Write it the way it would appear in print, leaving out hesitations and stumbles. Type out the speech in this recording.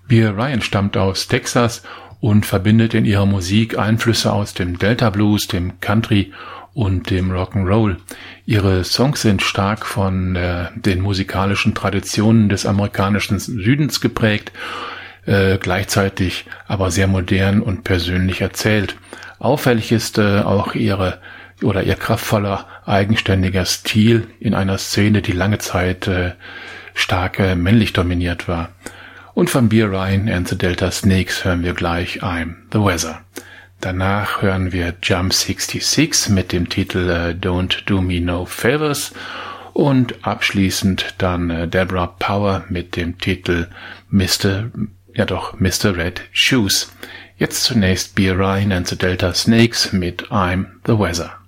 Bea Ryan stammt aus Texas und verbindet in ihrer Musik Einflüsse aus dem Delta Blues, dem Country und dem Rock'n'Roll. Ihre Songs sind stark von den musikalischen Traditionen des amerikanischen Südens geprägt, gleichzeitig aber sehr modern und persönlich erzählt. Auffällig ist auch ihr kraftvoller, eigenständiger Stil in einer Szene, die lange Zeit stark männlich dominiert war. Und von Bea Ryan and the Delta Snakes hören wir gleich I'm the Weather. Danach hören wir Jump 66 mit dem Titel Don't Do Me No Favors und abschließend dann Deborah Power mit dem Titel Mr. Red Shoes. Jetzt zunächst Bea Ryan and the Delta Snakes mit I'm the Weather.